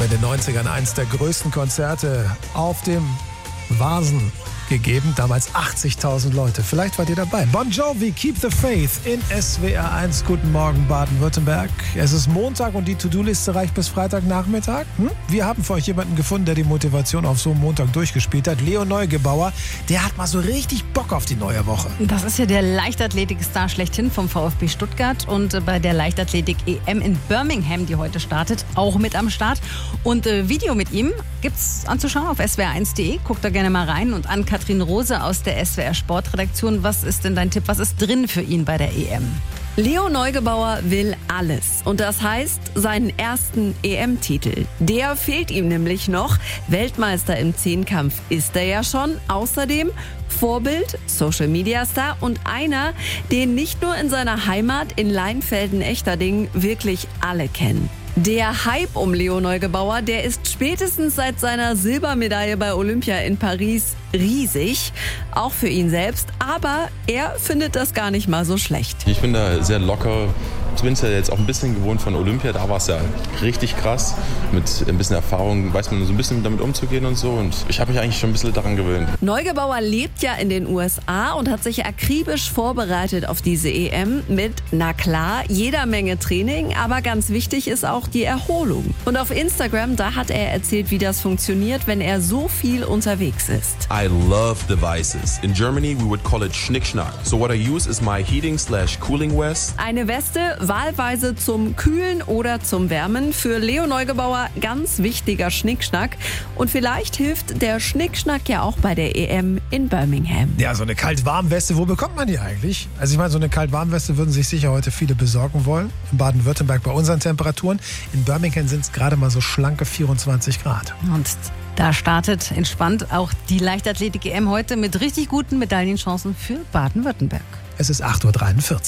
in den 90ern eines der größten Konzerte auf dem Vasen gegeben. Damals 80.000 Leute. Vielleicht wart ihr dabei. Bon Jovi, Keep the Faith in SWR 1. Guten Morgen, Baden-Württemberg. Es ist Montag und die To-Do-Liste reicht bis Freitagnachmittag. Wir haben für euch jemanden gefunden, der die Motivation auf so einem Montag durchgespielt hat. Leo Neugebauer, der hat mal so richtig Bock auf die neue Woche. Das ist ja der Leichtathletik-Star schlechthin vom VfB Stuttgart und bei der Leichtathletik-EM in Birmingham, die heute startet, auch mit am Start. Und Video mit ihm gibt's anzuschauen auf swr1.de. Guckt da gerne mal rein. Und an Katrin Rose aus der SWR Sportredaktion, was ist denn dein Tipp? Was ist drin für ihn bei der EM? Leo Neugebauer will alles. Und das heißt, seinen ersten EM-Titel. Der fehlt ihm nämlich noch. Weltmeister im Zehnkampf ist er ja schon. Außerdem Vorbild, Social-Media-Star und einer, den nicht nur in seiner Heimat in Leinfelden-Echterdingen wirklich alle kennen. Der Hype um Leo Neugebauer, der ist spätestens seit seiner Silbermedaille bei Olympia in Paris riesig, auch für ihn selbst, aber er findet das gar nicht mal so schlecht. Ich bin da sehr locker. Ich bin ja jetzt auch ein bisschen gewohnt von Olympia, da war es ja richtig krass. Mit ein bisschen Erfahrung weiß man so ein bisschen damit umzugehen und so, und ich habe mich eigentlich schon ein bisschen daran gewöhnt. Neugebauer lebt ja in den USA und hat sich akribisch vorbereitet auf diese EM mit, na klar, jeder Menge Training, aber ganz wichtig ist auch die Erholung. Und auf Instagram, da hat er erzählt, wie das funktioniert, wenn er so viel unterwegs ist. I love devices. In Germany we would call it Schnickschnack. So what I use is my heating/cooling vest. Eine Weste, wahlweise zum Kühlen oder zum Wärmen. Für Leo Neugebauer ganz wichtiger Schnickschnack. Und vielleicht hilft der Schnickschnack ja auch bei der EM in Birmingham. Ja, so eine Kalt-Warm-Weste, wo bekommt man die eigentlich? Also ich meine, so eine Kalt-Warm-Weste würden sich sicher heute viele besorgen wollen. In Baden-Württemberg bei unseren Temperaturen. In Birmingham sind es gerade mal so schlanke 24 Grad. Und da startet entspannt auch die Leichtathletik-EM heute mit richtig guten Medaillenchancen für Baden-Württemberg. Es ist 8.43 Uhr.